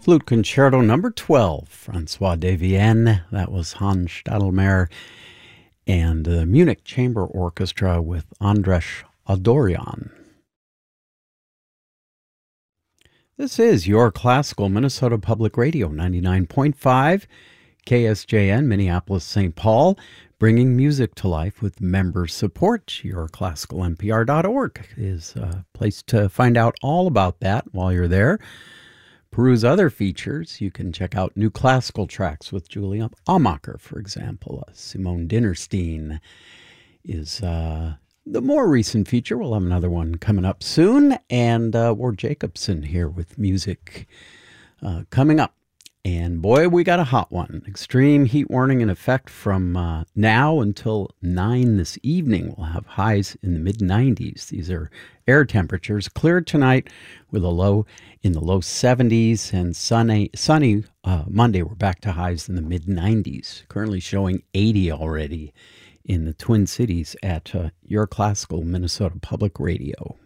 Flute Concerto number 12, Francois de Vienne. That was Hans Stadelmeier and the Munich Chamber Orchestra with Andras Adorian. This is your classical Minnesota Public Radio, 99.5 KSJN, Minneapolis, St. Paul, bringing music to life with member support. YourClassicalNPR.org is a place to find out all about that while you're there. Peruse other features. You can check out new classical tracks with Julia Amacher, for example. Simone Dinnerstein is the more recent feature. We'll have another one coming up soon. And Ward Jacobson here with music coming up. And boy, we got a hot one. Extreme heat warning in effect from now until 9 this evening. We'll have highs in the mid-90s. These are air temperatures. Clear tonight with a low in the low 70s, and sunny Monday. We're back to highs in the mid-90s. Currently showing 80 already in the Twin Cities at Your Classical Minnesota Public Radio.